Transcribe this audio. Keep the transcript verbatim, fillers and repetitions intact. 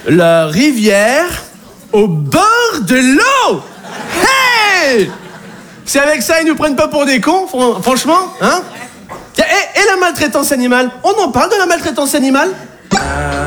La rivière au bord de l'eau. Hey! C'est avec ça, ils nous prennent pas pour des cons, fr- franchement, hein? Et, et la maltraitance animale? On en parle de la maltraitance animale?